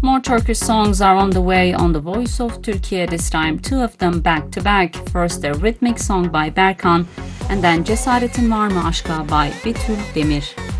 More Turkish songs are on the way on The Voice of Turkey, this time two of them back to back. First a rhythmic song by Berkan and then Cesaretin Var mı Aşka by Betül Demir.